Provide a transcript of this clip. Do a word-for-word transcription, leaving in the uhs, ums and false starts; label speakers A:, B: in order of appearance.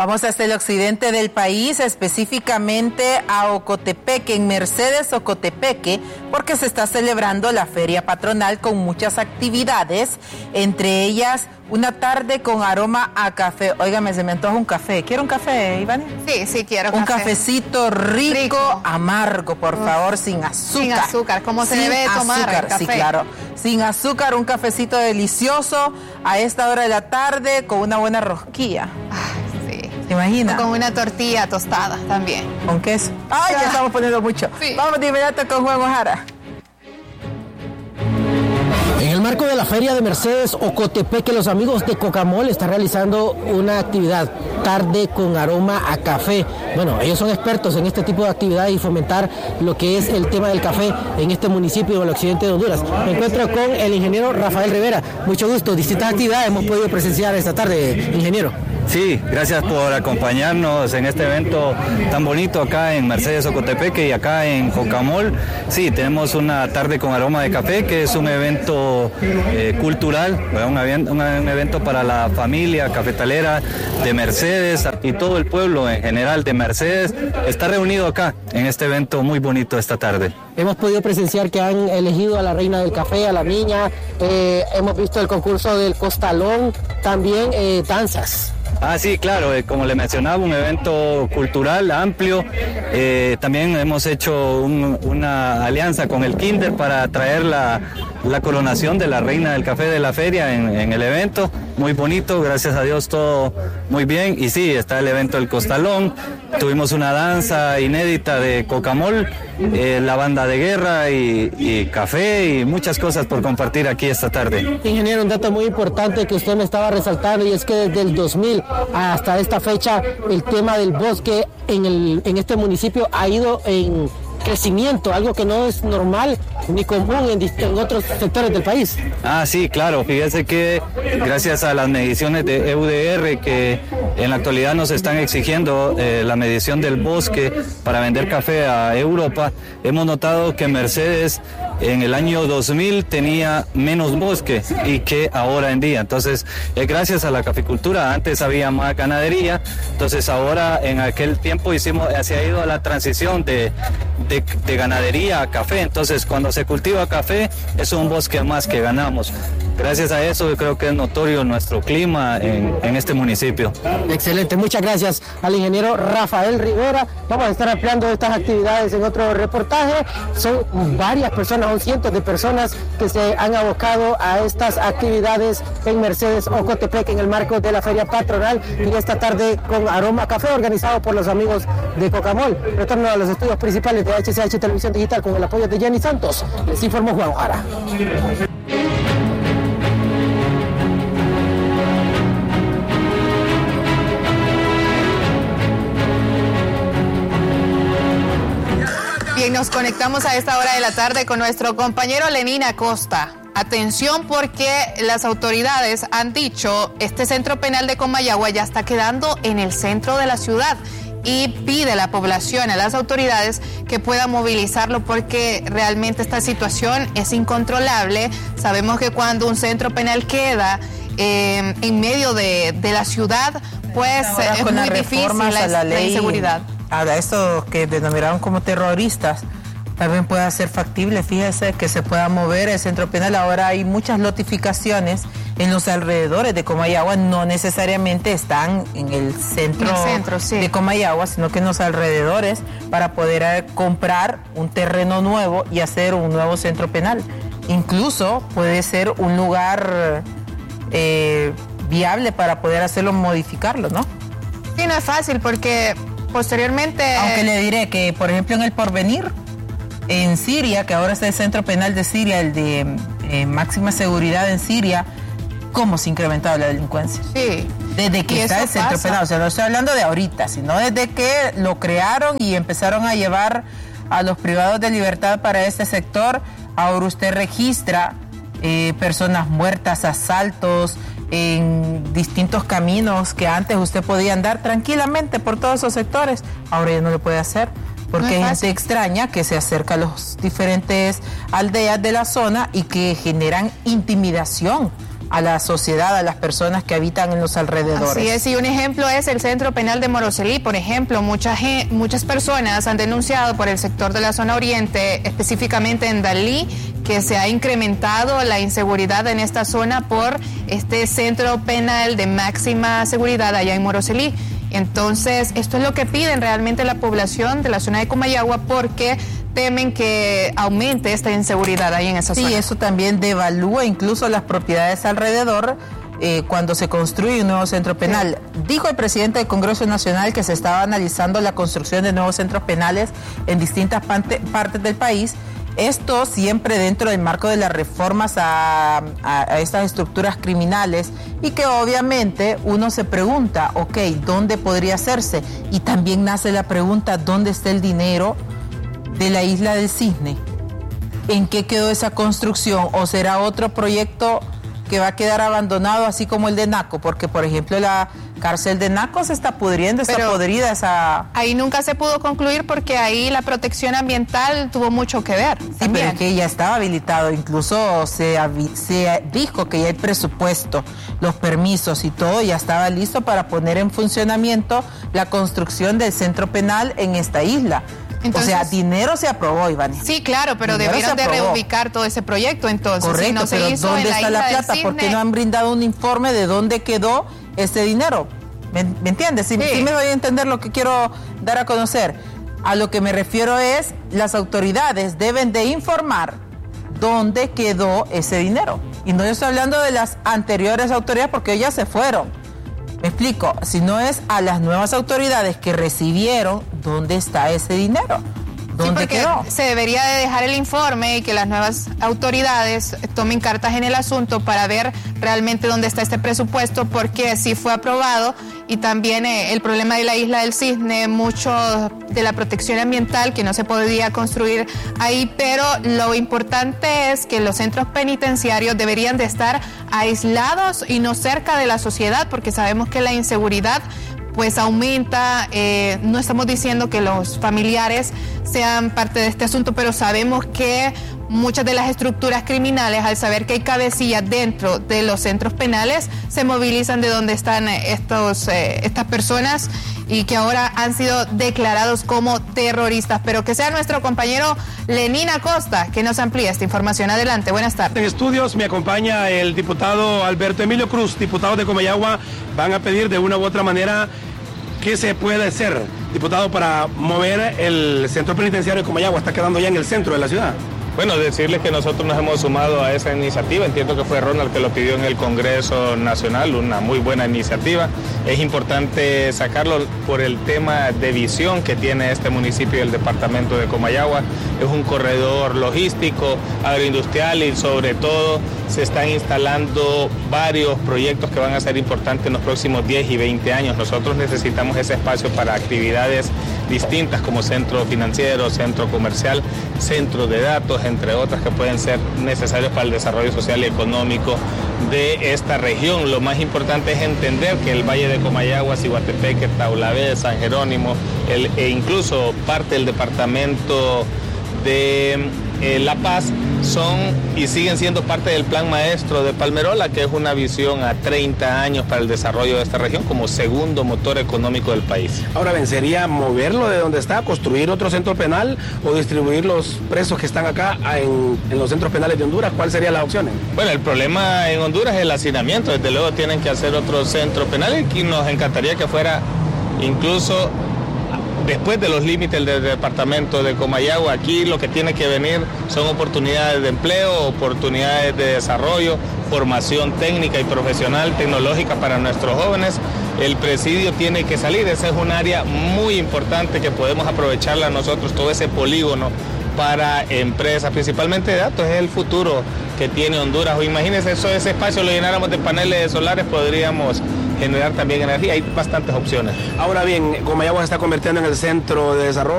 A: Vamos hasta el occidente del país, específicamente a Ocotepeque, en Mercedes, Ocotepeque, porque se está celebrando la feria patronal con muchas actividades, entre ellas una tarde con aroma a café. Óigame, se me antoja un café. ¿Quiere un café, Iván?
B: Sí, sí, quiero
A: un
B: café.
A: Un cafecito rico, rico, amargo, por
B: Uf.
A: favor, sin azúcar.
B: Sin azúcar, como se
A: sin
B: debe tomar
A: azúcar,
B: el café.
A: Sí, claro. Sin azúcar, un cafecito delicioso a esta hora de la tarde con una buena rosquilla.
B: Ay, sí.
A: ¿Te imaginas?
B: O con una tortilla tostada también.
A: ¿Con queso? ¡Ay, ya estamos poniendo mucho! Sí. Vamos de inmediato con Juan Ojara.
C: En el marco de la feria de Mercedes Ocotepeque, los amigos de Cocamol están realizando una actividad, tarde con aroma a café. Bueno, ellos son expertos en este tipo de actividades y fomentar lo que es el tema del café en este municipio del occidente de Honduras. Me encuentro con el ingeniero Rafael Rivera. Mucho gusto, distintas actividades hemos podido presenciar esta tarde, ingeniero.
D: Sí, gracias por acompañarnos en este evento tan bonito acá en Mercedes Ocotepeque y acá en Cocamol. Sí, tenemos una tarde con aroma de café, que es un evento eh, cultural, un, un, un evento para la familia cafetalera de Mercedes y todo el pueblo en general de Mercedes está reunido acá en este evento muy bonito esta tarde.
C: Hemos podido presenciar que han elegido a la reina del café, a la niña, eh, hemos visto el concurso del costalón, también eh, danzas.
D: Ah, sí, claro, eh, como le mencionaba, un evento cultural amplio. Eh, también hemos hecho un, una alianza con el Kinder para traer la, la coronación de la reina del café de la feria en, en el evento. Muy bonito, gracias a Dios, todo muy bien. Y sí, está el evento del costalón. Tuvimos una danza inédita de Cocamol, eh, la banda de guerra y, y café y muchas cosas por compartir aquí esta tarde.
C: Ingeniero, un dato muy importante que usted me estaba resaltando, y es que desde el dos mil hasta esta fecha el tema del bosque en, el, en este municipio ha ido en crecimiento, algo que no es normal ni común en, en otros sectores del país.
D: Ah, sí, claro, fíjese que gracias a las mediciones de E U D R que en la actualidad nos están exigiendo eh, la medición del bosque para vender café a Europa, hemos notado que Mercedes en el año dos mil tenía menos bosque y que ahora en día. Entonces, eh, gracias a la caficultura, antes había más ganadería, entonces ahora en aquel tiempo hicimos, se ha ido a la transición de, de, de ganadería a café. Entonces, cuando se cultiva café, es un bosque más que ganamos. Gracias a eso, yo creo que es notorio nuestro clima en, en este municipio.
C: Excelente, muchas gracias al ingeniero Rafael Rivera. Vamos a estar ampliando estas actividades en otro reportaje. Son varias personas, son cientos de personas que se han abocado a estas actividades en Mercedes Ocotepeque en el marco de la feria patronal y esta tarde con aroma café organizado por los amigos de Cocamol. Retorno a los estudios principales de H C H Televisión Digital con el apoyo de Jenny Santos. Les informó Juan Ojara.
B: Bien, nos conectamos a esta hora de la tarde con nuestro compañero Lenín Acosta. Atención, porque las autoridades han dicho este centro penal de Comayagua ya está quedando en el centro de la ciudad y pide a la población, a las autoridades, que puedan movilizarlo porque realmente esta situación es incontrolable. Sabemos que cuando un centro penal queda eh, en medio de, de la ciudad, pues
A: ahora
B: es muy difícil la,
A: la, ley,
B: la inseguridad.
A: Ahora, esto que denominaron como terroristas también puede ser factible. Fíjese que se pueda mover el centro penal. Ahora hay muchas notificaciones en los alrededores de Comayagua, no necesariamente están en el centro,
B: el centro sí.
A: de Comayagua, sino que en los alrededores, para poder eh, comprar un terreno nuevo y hacer un nuevo centro penal. Incluso puede ser un lugar eh, viable para poder hacerlo, modificarlo, ¿no?
B: Sí, no es fácil porque posteriormente...
A: Aunque le diré que, por ejemplo, en el Porvenir, en Siria, que ahora es el centro penal de Siria, el de eh, máxima seguridad en Siria, ¿cómo se ha incrementado la delincuencia?
B: Sí.
A: Desde que está el centro
B: pasa.
A: penal, o sea, no estoy hablando de ahorita, sino desde que lo crearon y empezaron a llevar a los privados de libertad para este sector. Ahora usted registra eh, personas muertas, asaltos en distintos caminos que antes usted podía andar tranquilamente por todos esos sectores, ahora ya no lo puede hacer. Porque hay gente extraña que se acerca a las diferentes aldeas de la zona y que generan intimidación a la sociedad, a las personas que habitan en los alrededores.
B: Así es, y un ejemplo es el Centro Penal de Moroselí. Por ejemplo, mucha gente, muchas personas han denunciado por el sector de la zona oriente, específicamente en Dalí, que se ha incrementado la inseguridad en esta zona por este centro penal de máxima seguridad allá en Moroselí. Entonces, esto es lo que piden realmente la población de la zona de Comayagua, porque temen que aumente esta inseguridad ahí en esa
A: sí,
B: zona.
A: Sí, eso también devalúa incluso las propiedades alrededor eh, cuando se construye un nuevo centro penal. Sí. Dijo el presidente del Congreso Nacional que se estaba analizando la construcción de nuevos centros penales en distintas parte, partes del país. Esto siempre dentro del marco de las reformas a, a, a estas estructuras criminales, y que obviamente uno se pregunta, ok, ¿dónde podría hacerse? Y también nace la pregunta, ¿dónde está el dinero de la Isla del Cisne? ¿En qué quedó esa construcción? ¿O será otro proyecto que va a quedar abandonado, así como el de Naco? Porque, por ejemplo, la cárcel de Naco se está pudriendo, está Pero podrida esa...
B: Ahí nunca se pudo concluir porque ahí la protección ambiental tuvo mucho que ver.
A: Sí,
B: también.
A: Pero es que ya estaba habilitado, incluso se, se dijo que ya hay presupuesto, los permisos y todo, ya estaba listo para poner en funcionamiento la construcción del centro penal en esta isla. Entonces, o sea, dinero se aprobó, Iván.
B: Sí, claro, pero dinero debieron de reubicar todo ese proyecto, entonces.
A: Correcto,
B: si no se
A: pero
B: hizo
A: ¿dónde
B: en
A: está
B: la,
A: la plata? ¿Por qué no han brindado un informe de dónde quedó ese dinero? ¿Me, me entiendes? Si sí. sí me doy a entender lo que quiero dar a conocer. A lo que me refiero es, las autoridades deben de informar dónde quedó ese dinero. Y no estoy hablando de las anteriores autoridades, porque ellas se fueron. Me explico, si no es a las nuevas autoridades que recibieron, ¿dónde está ese dinero? ¿Dónde
B: sí,
A: quedó?
B: Se debería de dejar el informe y que las nuevas autoridades tomen cartas en el asunto para ver realmente dónde está este presupuesto, porque sí fue aprobado, y también eh, el problema de la Isla del Cisne, mucho de la protección ambiental, que no se podía construir ahí, pero lo importante es que los centros penitenciarios deberían de estar aislados y no cerca de la sociedad, porque sabemos que la inseguridad pues aumenta. Eh, no estamos diciendo que los familiares sean parte de este asunto, pero sabemos que muchas de las estructuras criminales, al saber que hay cabecillas dentro de los centros penales, se movilizan de donde están estos, eh, estas personas, y que ahora han sido declarados como terroristas. Pero que sea nuestro compañero Lenín Acosta que nos amplíe esta información. Adelante, buenas tardes.
E: En estudios me acompaña el diputado Alberto Emilio Cruz. Diputados de Comayagua van a pedir de una u otra manera qué se puede hacer, diputado, para mover el centro penitenciario de Comayagua. Está quedando ya en el centro de la ciudad.
F: Bueno, decirles que nosotros nos hemos sumado a esa iniciativa. Entiendo que fue Ronald que lo pidió en el Congreso Nacional, una muy buena iniciativa. Es importante sacarlo por el tema de visión que tiene este municipio y el departamento de Comayagua. Es un corredor logístico, agroindustrial, y sobre todo se están instalando varios proyectos que van a ser importantes en los próximos diez y veinte años. Nosotros necesitamos ese espacio para actividades distintas como centro financiero, centro comercial, centro de datos, entre otras que pueden ser necesarios para el desarrollo social y económico de esta región. Lo más importante es entender que el Valle de Comayagua, Ciguatepeque, Taulabé, San Jerónimo, el, e incluso parte del departamento de eh, La Paz son y siguen siendo parte del plan maestro de Palmerola, que es una visión a treinta años para el desarrollo de esta región como segundo motor económico del país.
E: Ahora bien, ¿sería moverlo de donde está, construir otro centro penal o distribuir los presos que están acá en, en los centros penales de Honduras? ¿Cuál sería la opción?
F: Bueno, el problema en Honduras es el hacinamiento. Desde luego tienen que hacer otro centro penal, y nos encantaría que fuera incluso después de los límites del departamento de Comayagua. Aquí lo que tiene que venir son oportunidades de empleo, oportunidades de desarrollo, formación técnica y profesional tecnológica para nuestros jóvenes. El presidio tiene que salir, esa es un área muy importante que podemos aprovecharla nosotros, todo ese polígono para empresas, principalmente de datos, es el futuro que tiene Honduras. O imagínense, eso, ese espacio lo llenáramos de paneles solares, podríamos generar también energía. Hay bastantes opciones.
E: Ahora bien, Comayagua se está convirtiendo en el centro de desarrollo